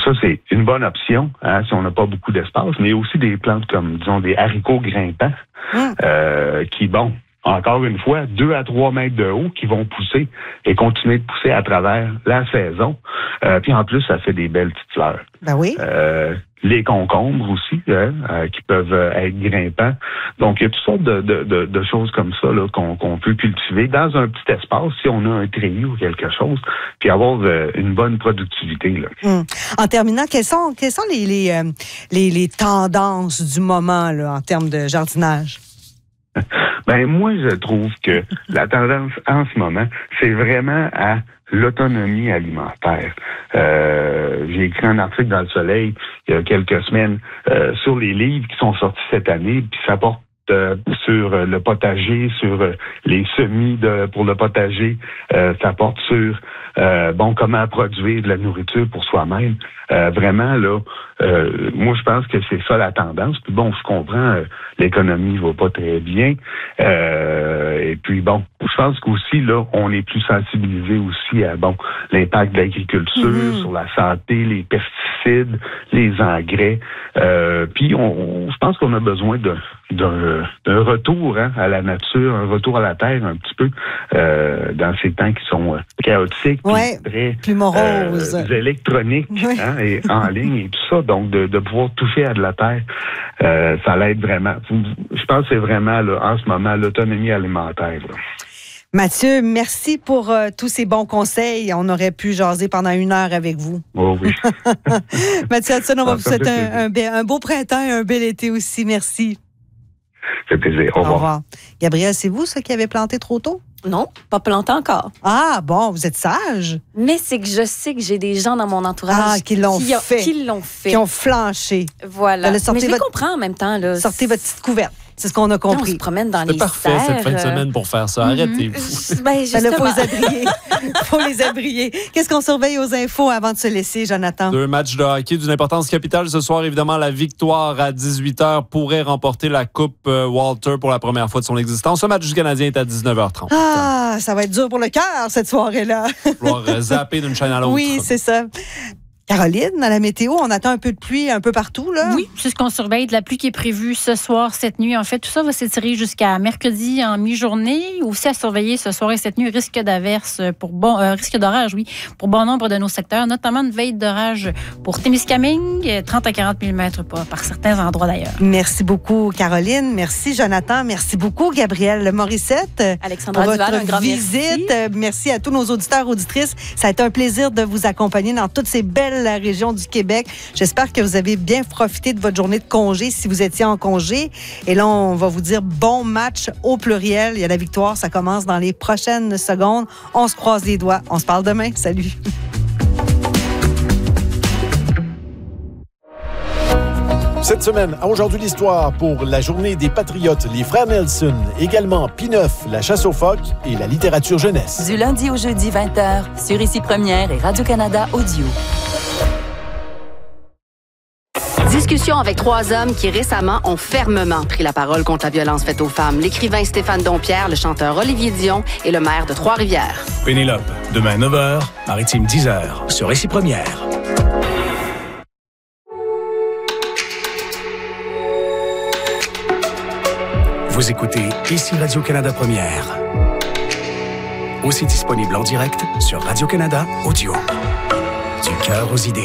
Donc ça, c'est une bonne option si on n'a pas beaucoup d'espace, mais il y a aussi des plantes comme, disons, des haricots grimpants qui, encore une fois, 2 à 3 mètres de haut qui vont pousser et continuer de pousser à travers la saison. Puis en plus, ça fait des belles petites fleurs. Ben oui. Les concombres aussi, qui peuvent être grimpants. Donc, il y a toutes sortes de choses comme ça là, qu'on peut cultiver dans un petit espace, si on a un treillis ou quelque chose, puis avoir une bonne productivité. Là. En terminant, quelles sont les tendances du moment là, en termes de jardinage? Ben moi, je trouve que la tendance en ce moment, c'est vraiment à l'autonomie alimentaire. J'ai écrit un article dans Le Soleil il y a quelques semaines sur les livres qui sont sortis cette année, puis ça porte sur le potager, sur les semis pour le potager, ça porte sur comment produire de la nourriture pour soi-même. Vraiment, là, moi, je pense que c'est ça la tendance. Puis je comprends, l'économie va pas très bien. Et puis, je pense qu'aussi, là, on est plus sensibilisé aussi à, l'impact de l'agriculture sur la santé, les pesticides, les engrais. Puis, je pense qu'on a besoin d'un retour à la nature, un retour à la terre un petit peu dans ces temps qui sont chaotiques, très plus moroses, électroniques et en ligne et tout ça. Donc, de pouvoir toucher à de la terre, ça l'aide vraiment. Je pense que c'est vraiment, là, en ce moment, l'autonomie alimentaire. Là. Mathieu, merci pour tous ces bons conseils. On aurait pu jaser pendant 1 heure avec vous. Oh oui. Mathieu Hudson, on va vous souhaiter un beau printemps et un bel été aussi. Merci. Ça fait plaisir. Au revoir. Gabrielle, c'est vous, ça, qui avez planté trop tôt? Non, pas planté encore. Ah, bon, vous êtes sage. Mais c'est que je sais que j'ai des gens dans mon entourage qui l'ont fait. Qui ont flanché. Voilà. Mais je les comprends en même temps. Là. Sortez votre petite couverte. C'est ce qu'on a compris. On se promène dans les serres. C'est parfait cette fin de semaine pour faire ça. Arrêtez-vous. Ben, justement. Il faut les abrier. Faut les abrier. Qu'est-ce qu'on surveille aux infos avant de se laisser, Jonathan? 2 matchs de hockey d'une importance capitale ce soir. Évidemment, la victoire à 18h pourrait remporter la Coupe Walter pour la première fois de son existence. Le match du Canadien est à 19h30. Ah, ça va être dur pour le cœur, cette soirée-là. Il va falloir zapper d'une chaîne à l'autre. Oui, c'est ça. Caroline, dans la météo, on attend un peu de pluie un peu partout, là? Oui, c'est ce qu'on surveille. De la pluie qui est prévue ce soir, cette nuit. En fait, tout ça va s'étirer jusqu'à mercredi en mi-journée. Aussi à surveiller ce soir et cette nuit, risque d'averse risque d'orage, pour bon nombre de nos secteurs, notamment une veille d'orage pour Témiscamingue, 30 à 40 mm par certains endroits d'ailleurs. Merci beaucoup, Caroline. Merci, Jonathan. Merci beaucoup, Gabrielle Morissette. Alexandra pour Duval, votre un grand visite. Merci à tous nos auditeurs, auditrices. Ça a été un plaisir de vous accompagner dans toutes ces belles régions du Québec. J'espère que vous avez bien profité de votre journée de congé si vous étiez en congé. Et là, on va vous dire bon match au pluriel. Il y a la victoire, ça commence dans les prochaines secondes. On se croise les doigts. On se parle demain. Salut. Cette semaine, à Aujourd'hui l'Histoire, pour la Journée des Patriotes, les Frères Nelson, également P9, la chasse aux phoques et la littérature jeunesse. Du lundi au jeudi, 20h, sur Ici Première et Radio-Canada Audio. Discussion avec 3 hommes qui récemment ont fermement pris la parole contre la violence faite aux femmes. L'écrivain Stéphane Dompierre, le chanteur Olivier Dion et le maire de Trois-Rivières. Pénélope, demain 9h, Maritime 10h, sur Ici Première. Vous écoutez Ici Radio-Canada Première. Aussi disponible en direct sur Radio-Canada Audio. Du cœur aux idées.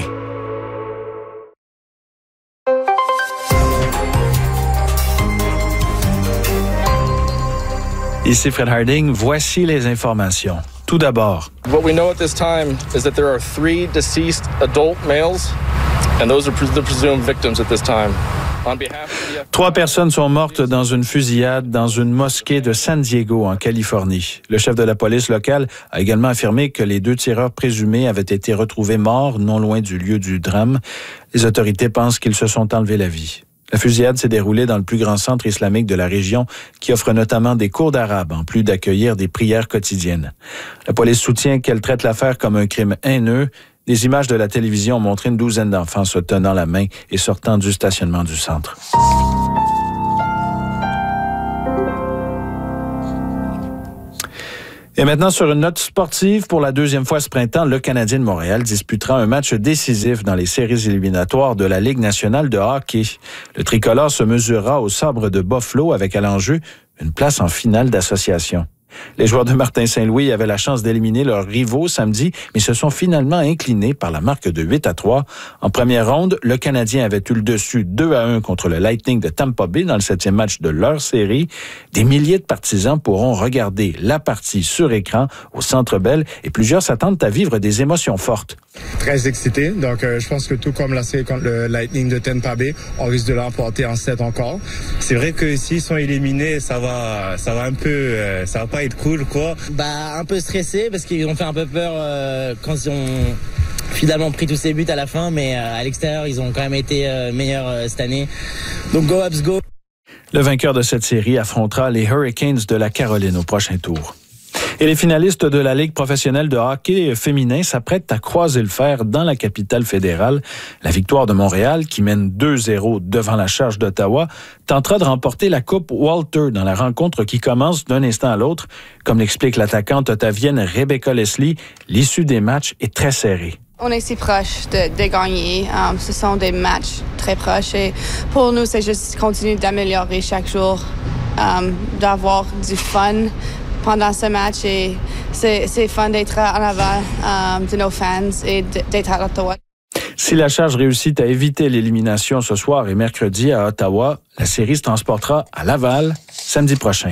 Ici Fred Harding, voici les informations. Tout d'abord. What we know at this time is that there are 3 deceased adult males, and those are the presumed victims at this time. 3 personnes sont mortes dans une fusillade dans une mosquée de San Diego, en Californie. Le chef de la police locale a également affirmé que les 2 tireurs présumés avaient été retrouvés morts non loin du lieu du drame. Les autorités pensent qu'ils se sont enlevés la vie. La fusillade s'est déroulée dans le plus grand centre islamique de la région qui offre notamment des cours d'arabe en plus d'accueillir des prières quotidiennes. La police soutient qu'elle traite l'affaire comme un crime haineux. Des images de la télévision ont montré une douzaine d'enfants se tenant la main et sortant du stationnement du centre. Et maintenant, sur une note sportive, pour la deuxième fois ce printemps, le Canadien de Montréal disputera un match décisif dans les séries éliminatoires de la Ligue nationale de hockey. Le tricolore se mesurera au Sabre de Buffalo avec à l'enjeu une place en finale d'association. Les joueurs de Martin Saint-Louis avaient la chance d'éliminer leurs rivaux samedi, mais se sont finalement inclinés par la marque de 8-3. En première ronde, le Canadien avait eu le dessus 2-1 contre le Lightning de Tampa Bay dans le 7e match de leur série. Des milliers de partisans pourront regarder la partie sur écran au Centre Bell et plusieurs s'attendent à vivre des émotions fortes. Très excité, donc je pense que tout comme la série contre le Lightning de Tampa Bay, on risque de l'emporter en 7 encore. C'est vrai que s'ils sont éliminés, ça va un peu, ça va pas être cool, quoi. Un peu stressé parce qu'ils ont fait un peu peur quand ils ont finalement pris tous ces buts à la fin, mais à l'extérieur, ils ont quand même été meilleurs cette année. Donc go Habs go. Le vainqueur de cette série affrontera les Hurricanes de la Caroline au prochain tour. Et les finalistes de la Ligue professionnelle de hockey féminin s'apprêtent à croiser le fer dans la capitale fédérale. La Victoire de Montréal, qui mène 2-0 devant la Charge d'Ottawa, tentera de remporter la Coupe Walter dans la rencontre qui commence d'un instant à l'autre. Comme l'explique l'attaquante ottavienne Rebecca Leslie, l'issue des matchs est très serrée. On est si proche de gagner. Ce sont des matchs très proches et pour nous, c'est juste continuer d'améliorer chaque jour, d'avoir du fun pendant ce match et c'est fun d'être en avant de nos fans et d'être à Ottawa. Si la Charge réussit à éviter l'élimination ce soir et mercredi à Ottawa, la série se transportera à Laval samedi prochain.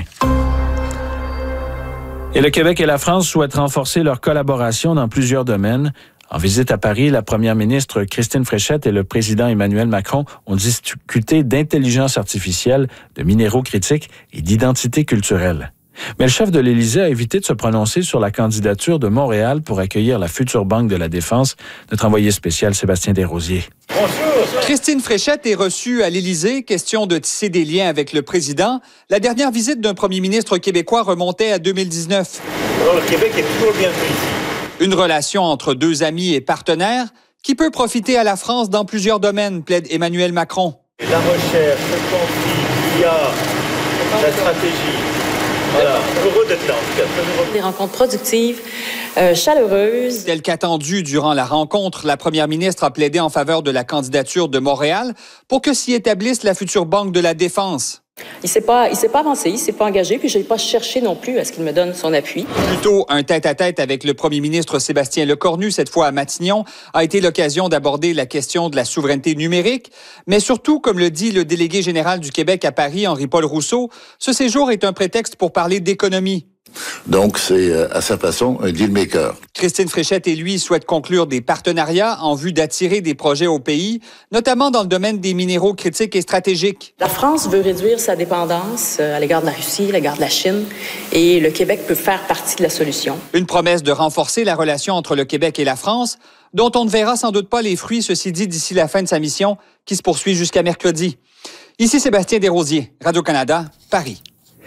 Et le Québec et la France souhaitent renforcer leur collaboration dans plusieurs domaines. En visite à Paris, la première ministre Christine Fréchette et le président Emmanuel Macron ont discuté d'intelligence artificielle, de minéraux critiques et d'identité culturelle. Mais le chef de l'Élysée a évité de se prononcer sur la candidature de Montréal pour accueillir la future Banque de la Défense. Notre envoyé spécial Sébastien Desrosiers. Bonjour. Christine Fréchette est reçue à l'Élysée, question de tisser des liens avec le président. La dernière visite d'un premier ministre québécois remontait à 2019. Alors, le Québec est toujours bienvenu ici. Une relation entre deux amis et partenaires qui peut profiter à la France dans plusieurs domaines, plaide Emmanuel Macron. La recherche, le conflit, l'IA, la stratégie. Voilà, heureux d'être là, en tout cas. Des rencontres productives, chaleureuses. Tel qu'attendu durant la rencontre, la première ministre a plaidé en faveur de la candidature de Montréal pour que s'y établisse la future Banque de la Défense. Il s'est pas avancé, il s'est pas engagé, puis je n'ai pas cherché non plus à ce qu'il me donne son appui. Plutôt un tête-à-tête avec le premier ministre Sébastien Lecornu, cette fois à Matignon, a été l'occasion d'aborder la question de la souveraineté numérique. Mais surtout, comme le dit le délégué général du Québec à Paris, Henri-Paul Rousseau, ce séjour est un prétexte pour parler d'économie. Donc, c'est à sa façon un deal-maker. Christine Fréchette et lui souhaitent conclure des partenariats en vue d'attirer des projets au pays, notamment dans le domaine des minéraux critiques et stratégiques. La France veut réduire sa dépendance à l'égard de la Russie, à l'égard de la Chine, et le Québec peut faire partie de la solution. Une promesse de renforcer la relation entre le Québec et la France, dont on ne verra sans doute pas les fruits, ceci dit, d'ici la fin de sa mission, qui se poursuit jusqu'à mercredi. Ici Sébastien Desrosiers, Radio-Canada, Paris.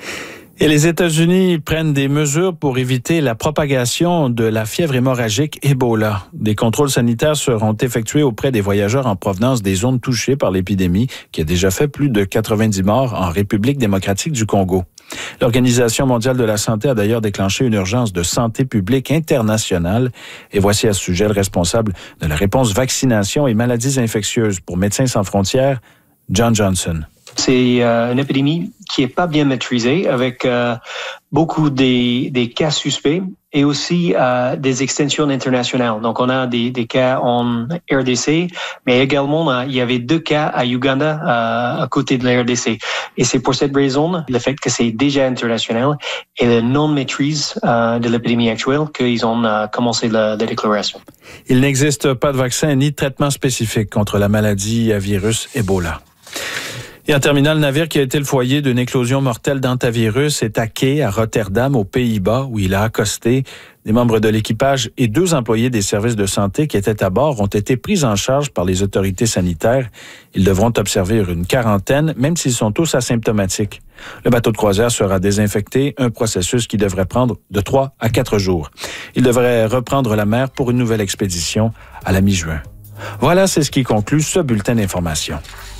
Et les États-Unis prennent des mesures pour éviter la propagation de la fièvre hémorragique Ebola. Des contrôles sanitaires seront effectués auprès des voyageurs en provenance des zones touchées par l'épidémie, qui a déjà fait plus de 90 morts en République démocratique du Congo. L'Organisation mondiale de la santé a d'ailleurs déclenché une urgence de santé publique internationale. Et voici à ce sujet le responsable de la réponse vaccination et maladies infectieuses pour Médecins sans frontières, John Johnson. C'est une épidémie qui est pas bien maîtrisée, avec beaucoup des cas suspects et aussi des extensions internationales. Donc, on a des cas en RDC, mais également, il y avait 2 cas à Uganda à côté de la RDC. Et c'est pour cette raison, le fait que c'est déjà international et la non-maîtrise de l'épidémie actuelle qu'ils ont commencé la déclaration. Il n'existe pas de vaccin ni de traitement spécifique contre la maladie à virus Ebola. Et en terminant, le navire qui a été le foyer d'une éclosion mortelle d'hantavirus est à quai à Rotterdam, aux Pays-Bas, où il a accosté. Des membres de l'équipage et 2 employés des services de santé qui étaient à bord ont été pris en charge par les autorités sanitaires. Ils devront observer une quarantaine, même s'ils sont tous asymptomatiques. Le bateau de croisière sera désinfecté, un processus qui devrait prendre de 3 à 4 jours. Il devrait reprendre la mer pour une nouvelle expédition à la mi-juin. Voilà, c'est ce qui conclut ce bulletin d'information.